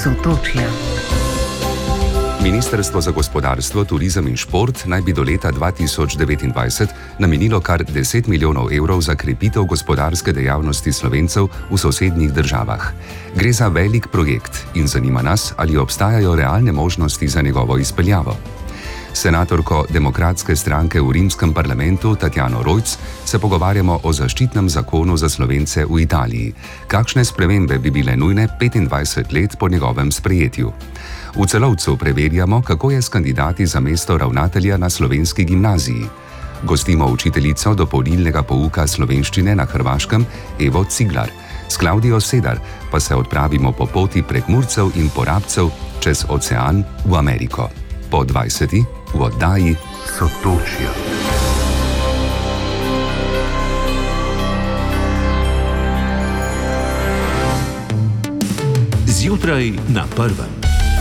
Sotočja. Ministrstvo za gospodarstvo, turizem in šport naj bi do leta 2029 namenilo kar 10 milijonov evrov za krepitev gospodarske dejavnosti Slovencev v sosednjih državah. Gre za velik projekt in zanima nas, ali obstajajo realne možnosti za njegovo izpeljavo. Senatorko Demokratske stranke v rimskem parlamentu Tatjano Rojc se pogovarjamo o zaščitnem zakonu za Slovence v Italiji. Kakšne spremembe bi bile nujne 25 let po njegovem sprejetju? V Celovcu preverjamo, kako je s kandidati za mesto ravnatelja na slovenski gimnaziji. Gostimo učiteljico dopolnilnega pouka slovenščine na Hrvaškem Evo Ciglar. S Klaudijo Sedar pa se odpravimo po poti prek Murcev in Porabcev čez ocean v Ameriko. Po 20. v oddaji Sotočja. Zjutraj na prvem.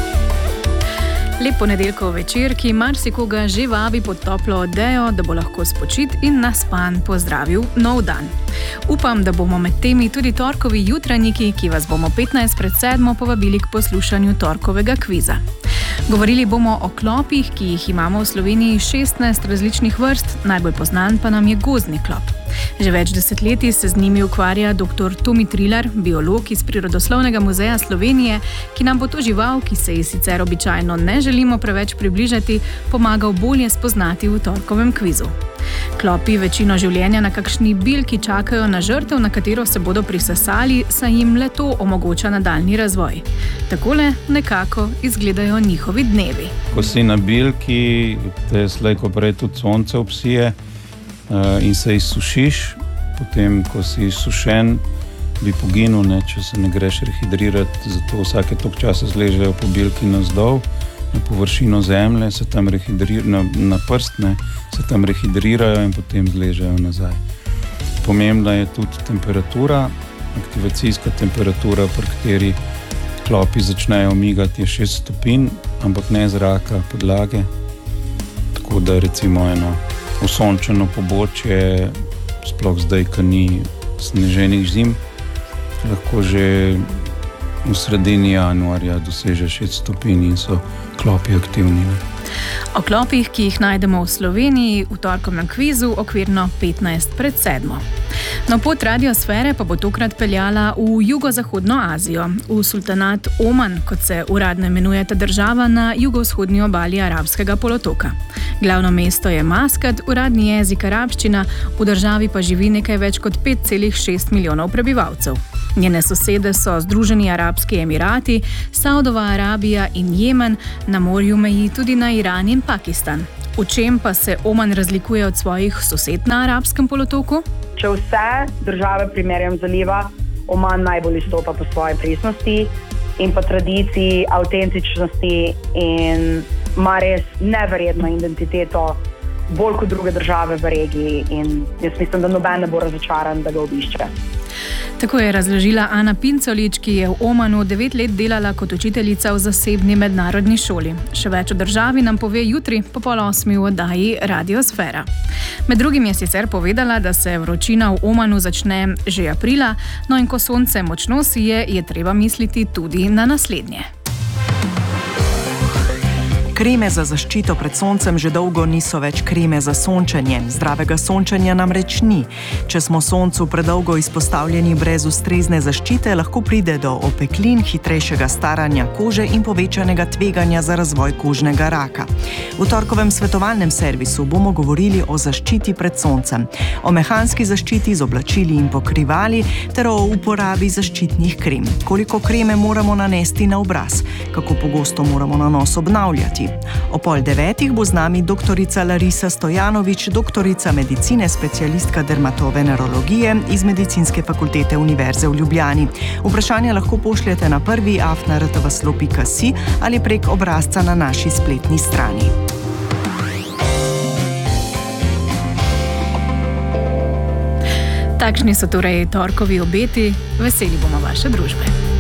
Lep ponedeljkov večer, ki marsikoga že vabi pod toplo odejo, da bo lahko spočit in naspan pozdravil nov dan. Upam, da bomo med temi tudi torkovi jutranjiki, ki vas bomo 15:07 povabili k poslušanju torkovega kviza. Govorili bomo o klopih, ki jih imamo v Sloveniji 16 različnih vrst, najbolj poznan pa nam je gozdni klop. Že več desetletij se z njimi ukvarja dr. Tomi Trilar, biolog iz Prirodoslovnega muzeja Slovenije, ki nam bo to žival, ki se ji sicer običajno ne želimo preveč približati, pomagal bolje spoznati v torkovem kvizu. Klopi večino življenja na kakšni bilki čakajo na žrtev, na katero se bodo prisesali, saj jim le to omogoča nadaljnji razvoj. Takole nekako izgledajo njihovi dnevi. Ko si na bilki, te slej ko prej tudi sonce obsije in se izsušiš, potem ko si izsušen, bi poginil, če se ne greš rehidrirati, zato vsake toliko časa zležejo po bilki navzdol, na površino zemlje, se tam na prstne, se tam rehidrirajo in potem zležejo nazaj. Pomembna je tudi temperatura, aktivacijska temperatura, pri kateri klopi začnejo migati, je 6 stopinj, ampak ne zraka, podlage. Tako da recimo eno osončeno pobočje, sploh zdaj, ko ni sneženih zim, lahko že v sredini januarja doseže 6 stopinj in so klopi aktivni. O klopih, ki jih najdemo v Sloveniji, v torkovem kvizu okvirno 15:07. No, pot radiosfere pa bo tokrat peljala v jugozahodno Azijo, v sultanat Oman, kot se uradno imenuje ta država na jugovzhodni obali arabskega polotoka. Glavno mesto je Maskat, uradni jezik arabščina, v državi pa živi nekaj več kot 5,6 milijonov prebivalcev. Njene sosede so Združeni arabski emirati, Saudova Arabija in Jemen, na morju meji tudi na Iran in Pakistan. V čem pa se Oman razlikuje od svojih sosed na arabskem polotoku? Če vse države primerjam zaliva, Oman najbolj izstopa po svoji pristnosti in pa tradiciji, avtentičnosti in ima res neverjetno identiteto, bolj kot druge države v regiji, in jaz mislim, da noben ne bo razočaran, da ga obišče. Tako je razložila Ana Pincolič, ki je v Omanu 9 let delala kot učiteljica v zasebni mednarodni šoli. Še več o državi nam pove jutri po 7:30 v oddaji Radiosfera. Med drugim je sicer povedala, da se vročina v Omanu začne že aprila, no in ko sonce močno sije, je treba misliti tudi na naslednje. Kreme za zaščito pred soncem že dolgo niso več kreme za sončenje. Zdravega sončenja namreč ni. Če smo soncu predolgo izpostavljeni brez ustrezne zaščite, lahko pride do opeklin, hitrejšega staranja kože in povečanega tveganja za razvoj kožnega raka. V torkovem svetovalnem servisu bomo govorili o zaščiti pred soncem, o mehanski zaščiti z oblačili in pokrivali ter o uporabi zaščitnih krem. Koliko kreme moramo nanesti na obraz, kako pogosto moramo nanos obnavljati. O 8:30 bo z nami doktorica Larisa Stojanović, doktorica medicine, specialistka dermatovenerologije iz Medicinske fakultete Univerze v Ljubljani. Vprašanja lahko pošljete na prvi@rtvslo.si ali prek obrazca na naši spletni strani. Takšni so torej torkovi obeti, veseli bomo vaše družbe.